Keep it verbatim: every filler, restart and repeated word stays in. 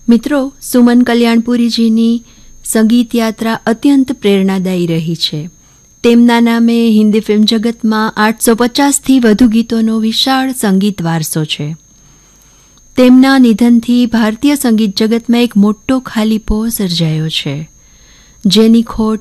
મિત્રો, સુમન કલ્યાણપુરીજીની સંગીત યાત્રા અત્યંત પ્રેરણાદાયી રહી છે. તેમના નામે હિન્દી ફિલ્મ જગતમાં આઠસો પચાસથી વધુ ગીતોનો વિશાળ સંગીત વારસો છે. તેમના નિધનથી ભારતીય સંગીત જગતમાં એક મોટો ખાલીપો સર્જાયો છે, જેની ખોટ